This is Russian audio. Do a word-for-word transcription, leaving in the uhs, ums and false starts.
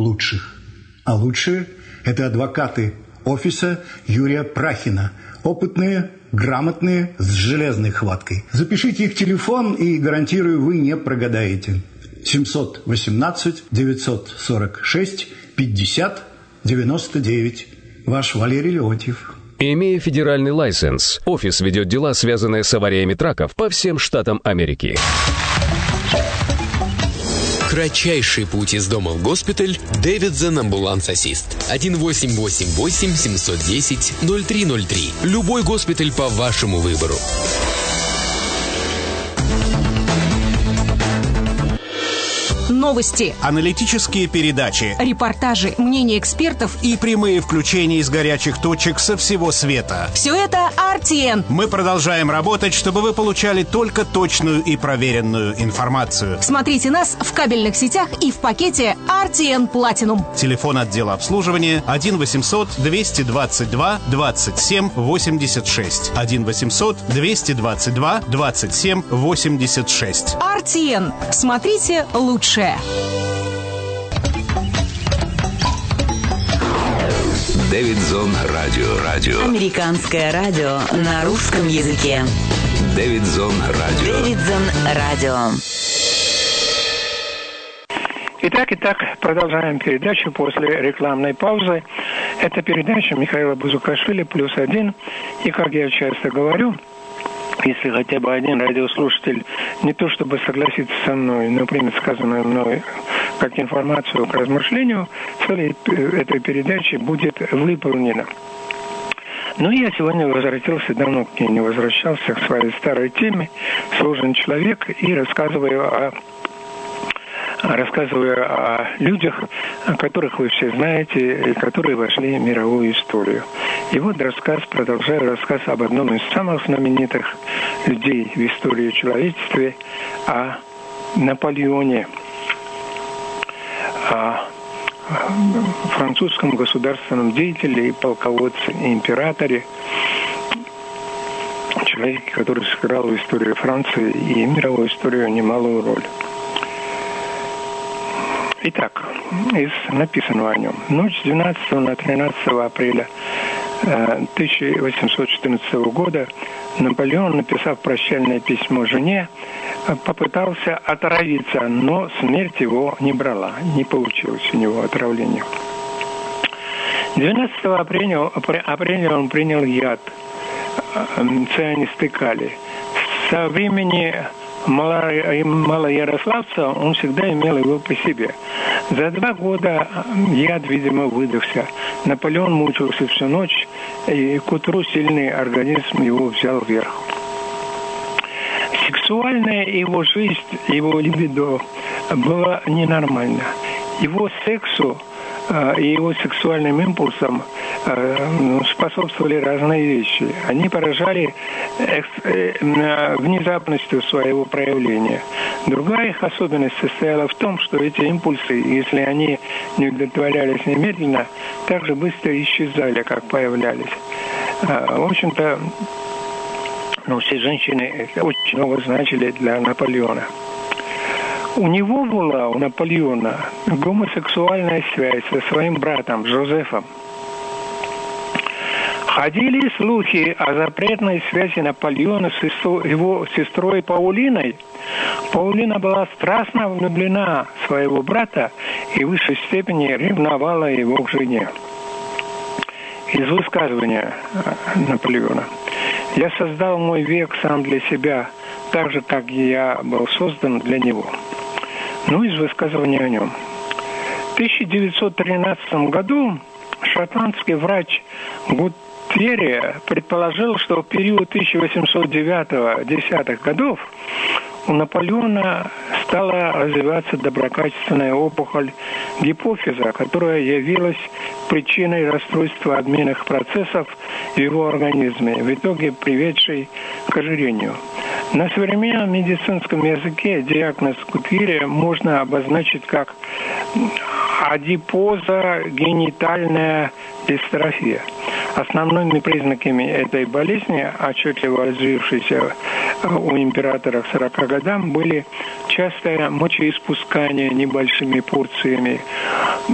лучших. А лучшие – это адвокаты офиса Юрия Прахина. Опытные, грамотные, с железной хваткой. Запишите их телефон, и, гарантирую, вы не прогадаете. семьсот восемнадцать девятьсот сорок шесть пятьдесят девяносто девять. Ваш Валерий Леонтьев. Имея федеральный лайсенс, офис ведет дела, связанные с авариями траков по всем штатам Америки. Кратчайший путь из дома в госпиталь. Davidson Ambulance Assist. один восемь восемь восемь семь один ноль ноль три ноль три. Любой госпиталь по вашему выбору. Новости, аналитические передачи, репортажи, мнения экспертов и прямые включения из горячих точек со всего света. Все это ар ти эн. Мы продолжаем работать, чтобы вы получали только точную и проверенную информацию. Смотрите нас в кабельных сетях и в пакете ар ти эн Platinum. Телефон отдела обслуживания один восемьсот двести двадцать два двадцать семь восемьдесят шесть. один восемьсот двести двадцать два двадцать семь восемьдесят шесть. ар ти эн. Смотрите лучшее. Davidson Radio. радио. Американское радио на русском языке. Davidson Radio. Davidson Radio. Итак, итак, продолжаем передачу после рекламной паузы. Это передача Михаила Бузукашвили «Плюс один». И, как я часто говорю, если хотя бы один радиослушатель не то чтобы согласится со мной, но примет сказанную мной как информацию к размышлению, цель этой передачи будет выполнена. Но я сегодня возвратился, давно к ней не возвращался, к своей старой теме «Сложный человек» и рассказываю о рассказываю о людях, о которых вы все знаете, и которые вошли в мировую историю. И вот рассказ, продолжаю рассказ об одном из самых знаменитых людей в истории человечества, о Наполеоне, о французском государственном деятеле, полководце и императоре, человеке, который сыграл в истории Франции и мировой историю немалую роль. Итак, из написанного о нем. Ночь с двенадцатого на тринадцатое апреля тысяча восемьсот четырнадцатого года Наполеон, написав прощальное письмо жене, попытался отравиться, но смерть его не брала, не получилось у него отравление. двенадцатого апреля, апреля он принял яд цианистый калий. Со времени Малоярославца он всегда имел его при себе. За два года яд, видимо, выдохся. Наполеон мучился всю ночь, и к утру сильный организм его взял вверх. Сексуальная его жизнь, его либидо была ненормальна. Его сексу и его сексуальным импульсам способствовали разные вещи. Они поражали внезапностью своего проявления. Другая их особенность состояла в том, что эти импульсы, если они не удовлетворялись немедленно, так же быстро исчезали, как появлялись. В общем-то, ну, все женщины очень много значили для Наполеона. У него была, у Наполеона, гомосексуальная связь со своим братом Жозефом. Ходили слухи о запретной связи Наполеона с его сестрой Паулиной. Паулина была страстно влюблена в своего брата и в высшей степени ревновала его к жене. Из высказывания Наполеона. «Я создал мой век сам для себя, так же, как и я был создан для него». Ну, из высказывания о нем. В тысяча девятьсот тринадцатом году шотландский врач Гутьерре предположил, что в период тысяча восемьсот девятого-десятых годов у Наполеона стала развиваться доброкачественная опухоль гипофиза, которая явилась причиной расстройства обменных процессов в его организме, в итоге приведшей к ожирению. На современном медицинском языке диагноз Гутьерре можно обозначить как адипоза-генитальная дистрофия. Основными признаками этой болезни, отчетливо развившейся у императора к сорока годам, были частое мочеиспускание небольшими порциями,